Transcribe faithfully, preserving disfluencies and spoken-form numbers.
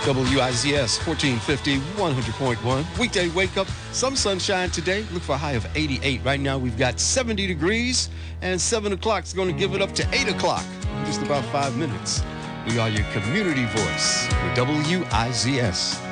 W I Z S fourteen fifty, one hundred point one. Weekday wake up, some sunshine today. Look for a high of eighty-eight. Right now we've got seventy degrees, and seven o'clock is going to give it up to eight o'clock in just about five minutes. We are your community voice with W I Z S.